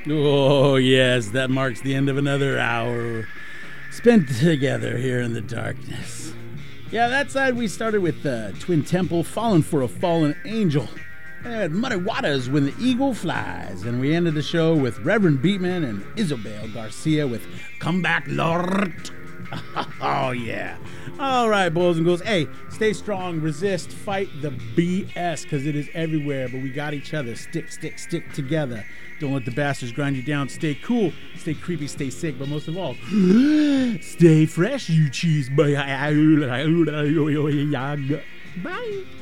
Oh, yes, that marks the end of another hour spent together here in the darkness. Yeah, that side we started with Twin Temple, Fallen for a Fallen Angel. And Muddy Waters, When the Eagle Flies. And we ended the show with Reverend Beatman and Isabel Garcia with Come Back, Lord. Oh, yeah. All right, boys and girls. Hey, stay strong, resist, fight the BS, because it is everywhere, but we got each other. Stick together. Don't let the bastards grind you down. Stay cool, stay creepy, stay sick, but most of all, stay fresh, you cheese. Bye.